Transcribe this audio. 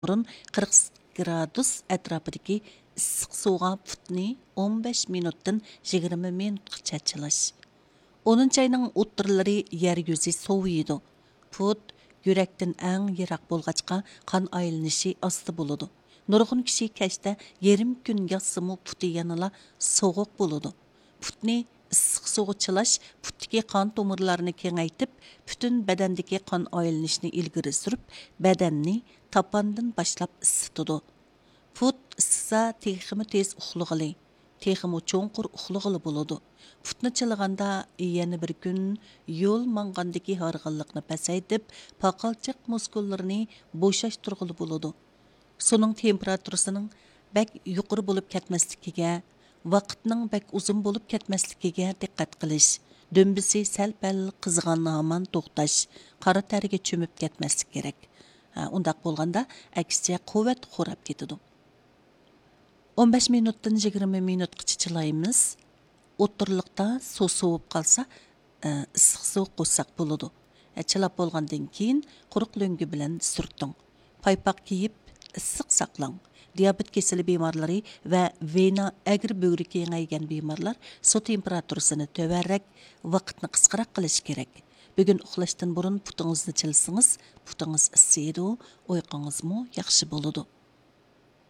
burun 40 gradus atrofidagi issiq suvga putni 15 minutdan 20 minutgacha chilash. 10 ayning o'ttirlari yer yuzi soviydi. Put yurakdan eng yiroq bo'lg'achqa qon aylanishi osti bo'ladi. Nurg'un kishi kashda yarim kun yotsimi puti yanala sovuq bo'ladi. Putni issiq suvga chilash putdagi qon tomirlarini kengaytib, butun badandagi qon aylanishini ilgari surib, badanni tapandan boshlab isitadi. Put issisa texmi tez uxlag'ili, texmi cho'nqur uxlag'ili bo'ladi. Putni chilaganda yana bir kun yo'l mangandagi harg'inlikni pasaytib, paqalchiq muskullarini bo'shashtirg'ili bo'ladi. Suning temperaturasining bak yuqori bo'lib ketmasligiga, vaqtning bak uzun bo'lib ketmasligiga diqqat qilish, dömbisi sal-pal qizg'an hamon to'xtash, qora targa cho'mib ketmaslik kerak. Undaq bo'lganda aksicha quvvat xo'rab ketadi. 15 minutdan 20 minutgacha chilaymiz. O'ttirliqda suv sovib qolsa, issiq suv qo'shsak bo'ladi. Chilab bo'lgandan keyin quruq lo'ngi bilan surting. Paypoq kiyib issiq saqlang. Diabet kasali bemorlari va vena agri bo'g'ri kengaygan bemorlar suv temperaturasini tövarrak, vaqtni qisqaroq qilish kerak. Bugun uxlashdan burun putingizni chilsangiz, putingiz isiydi, uyqungizmi yaxshi bo'ladi.